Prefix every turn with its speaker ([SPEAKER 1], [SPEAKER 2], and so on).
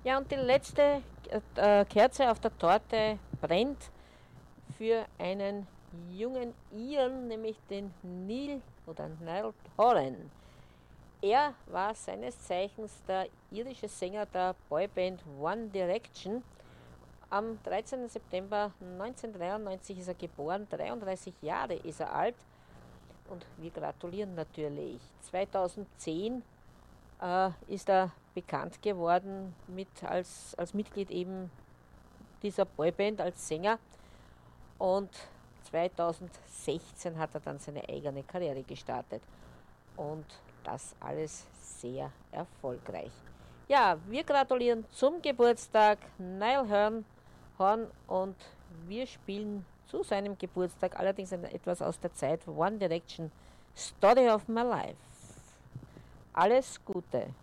[SPEAKER 1] Ja, und die letzte Kerze auf der Torte brennt für einen jungen Iren, nämlich den Niall Horan. Er war seines Zeichens der irische Sänger der Boyband One Direction. Am 13. September 1993 ist er geboren, 33 Jahre ist er alt und wir gratulieren natürlich. 2010 ist er bekannt geworden als Mitglied eben dieser Boyband, als Sänger, und 2016 hat er dann seine eigene Karriere gestartet und das alles sehr erfolgreich. Ja, wir gratulieren zum Geburtstag Horn und wir spielen zu seinem Geburtstag allerdings etwas aus der Zeit One Direction, Story of My Life. Alles Gute!